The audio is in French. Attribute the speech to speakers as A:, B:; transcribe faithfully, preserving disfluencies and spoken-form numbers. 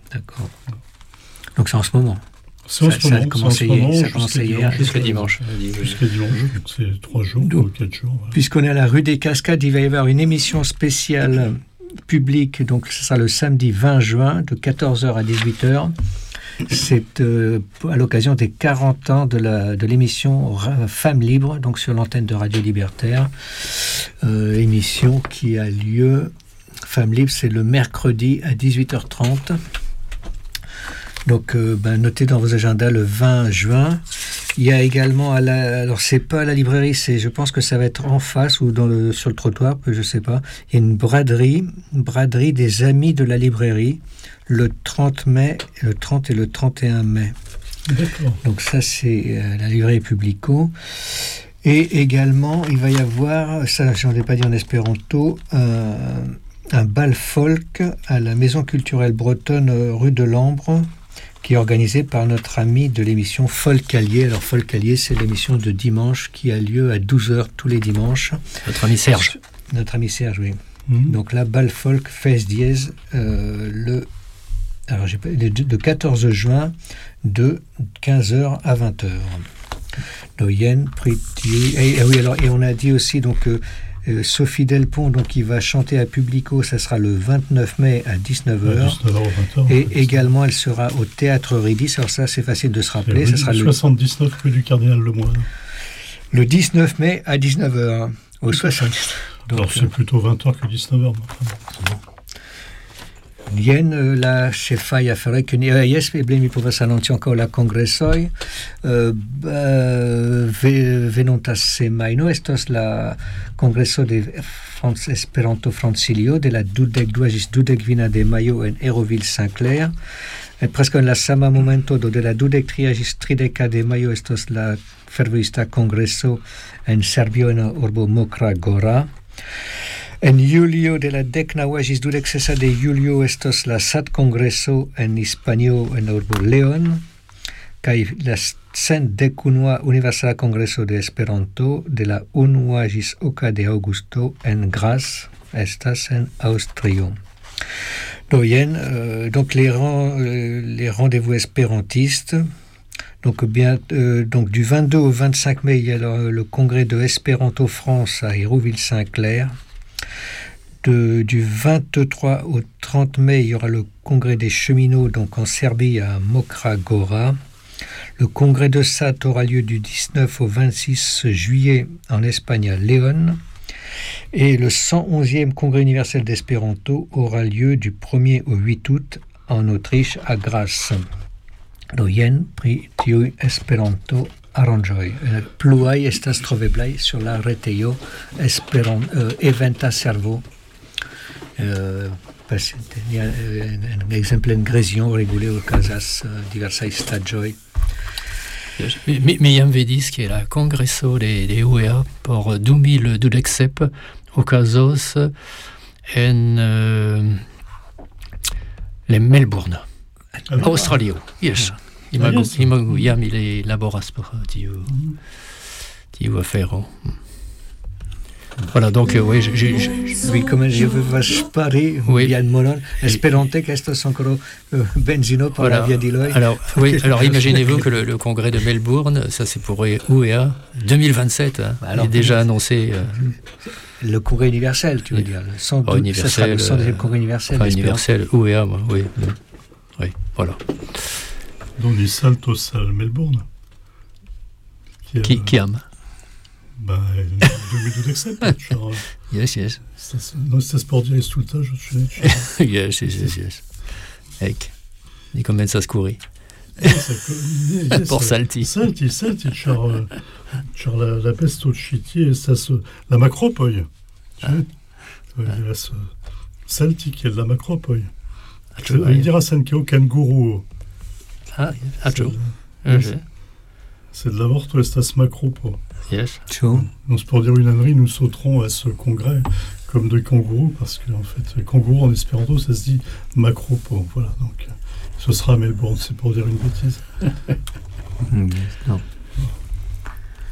A: D'accord. Donc c'est en ce moment.
B: C'est en
A: ça,
B: ce moment.
A: Ça a commencé, hier, ça a commencé hier.
C: Jusqu'à dimanche.
B: Jusqu'à dimanche. Donc c'est trois jours
A: donc,
B: ou quatre jours. Voilà.
A: Puisqu'on est à la rue des Cascades, il va y avoir une émission spéciale publique. Donc ce sera le samedi vingt juin de quatorze heures à dix-huit heures. C'est euh, à l'occasion des quarante ans de, la, de l'émission Femmes Libres, donc sur l'antenne de Radio Libertaire. Euh, émission qui a lieu, Femmes Libres, c'est le mercredi à dix-huit heures trente. Donc, euh, ben, notez dans vos agendas le vingt juin. Il y a également, à la, alors c'est pas à la librairie, c'est, je pense que ça va être en face ou dans le, sur le trottoir, je sais pas. Il y a une braderie, une braderie des Amis de la librairie, le trente mai, le trente et le trente et un mai.
B: D'accord.
A: Donc ça, c'est euh, la librairie Publico. Et également, il va y avoir, ça j'en ai pas dit en espéranto, euh, un bal folk à la Maison culturelle bretonne euh, rue de l'Ambre, qui est organisé par notre ami de l'émission Folcalier. Alors Folcalier, c'est l'émission de dimanche qui a lieu à douze heures tous les dimanches.
C: Notre ami Serge.
A: Notre ami Serge, oui.
B: Mmh.
A: Donc là, bal folk, fest dièse, euh, le, alors, j'ai pas, le, le quatorze juin de quinze heures à vingt heures. Noyen, Priti, et, et oui, alors, et on a dit aussi donc euh, euh, Sophie Delpont, donc qui va chanter à Publico, ça sera le vingt-neuf mai à dix-neuf heures.
B: dix-neuf heures, vingt heures.
A: Et également, elle sera au Théâtre Eurydice. Alors ça, c'est facile de se rappeler. Ça sera
B: soixante-dix-neuf rue du Cardinal Lemoine.
A: Le dix-neuf mai à dix-neuf heures. Au soixante-dix.
B: Donc, alors c'est euh, plutôt vingt heures que dix-neuf heures.
A: Jen la chefaia fare che ne jes problemi povas anonci ankaŭ la kongresoj venonta semajno estos la kongreso de France Esperanto Francilio de la dudek dua ĝis dudek kvina de majo en Hérouville-Saint-Clair. Preskaŭ en la sama momento do de la dudek tria ĝis trideka de majo estos la fervojista kongreso en Serbio en urbo Mokra Gora. En julio de la deknaŭa ĝis dudek sesa de julio estos la Sat-Kongreso en Hispanio en urbo León kaj la cent dekunua Universala Kongreso de Esperanto de la unua ĝis oka de aŭgusto en Graz estas en Aŭstrio. Do jen, euh, donc les, rend, euh, les rendez-vous espérantistes. Donc, bien, euh, donc du vingt-deux au vingt-cinq mai, il y a le, le congrès de Espéranto France à Hérouville-Saint-Clair. De, du vingt-trois au trente mai, il y aura le congrès des cheminots donc en Serbie à Mokra Gora. Le congrès de S A T aura lieu du dix-neuf au vingt-six juillet en Espagne à Léon. Et le cent onzième congrès universel d'Espéranto aura lieu du premier au huit août en Autriche à Graz. Do jen pri tiuj Esperanto aranĝoj. Pluaj estas troveblaj sur la retejo Esperan uh, Eventa Servo. Uh, Ekzemple en Grezion regule okazas uh, diversaj staĝoj.
C: Mi, mi jam vedis ke la kongreso de, de U E A por du mil dudek sep okazos en uh, le Melbourne.
B: Ah,
C: Australio, yes. Imagu,
B: yes.
C: imagu jam ili laboras por tiu, tiu afero. Voilà, donc, euh, oui, je, je, je,
A: oui, comme je veux spari,
C: oui.
A: Bien molon, esperante que estos encore uh, benzino par
C: voilà.
A: La via di Loi.
C: Alors, oui, alors imaginez-vous que le, le congrès de Melbourne, ça c'est pour U E A, deux mille vingt-sept, hein, alors, il est déjà annoncé. Euh,
A: le congrès universel, tu veux dire. Le cent,
C: oh, universel,
A: ça sera le centième congrès universel.
C: Enfin, universel, U E A, moi, oui. Oui, voilà.
B: Donc, il salto à Melbourne.
C: Qui, qui, qui aime
B: Bah, deux mille dudek sep.
C: Yes, yes.
B: Non, c'est pour dire tout le temps, je suis.
C: Yes, yes, yes, yes. Ec. Il commence à se courir. Pour Salti.
B: Salti, Salti, car, car la, la peste au chitier, ça se, la macropoi. Ah. Tu vois, ah. Ce, Salti qui est de la macropoi. Ah, tu il dira Sankeo Kangourou.
C: Ah, ah, tu
B: c'est de l'avorto estas macropo.
C: Yes.
B: Donc, c'est pour dire une ânerie, nous sauterons à ce congrès comme des kangourous, parce que en fait, kangourou en espéranto, ça se dit macropo. Voilà, donc ce sera à Melbourne, c'est pour dire une bêtise.
A: Non.